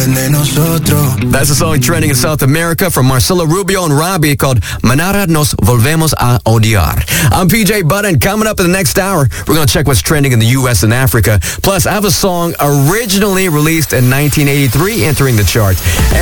That's a song trending in South America from Marcelo Rubio and Robbie called Manara Nos Volvemos a Odiar. I'm PJ Button. Coming up in the next hour, we're going to check what's trending in the U.S. and Africa. Plus, I have a song originally released in 1983 entering the charts.